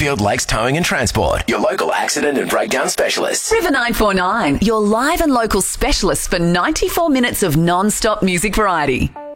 Field Lakes Towing and Transport, your local accident and breakdown specialists. River 949, your live and local specialist for 94 minutes of non-stop music variety.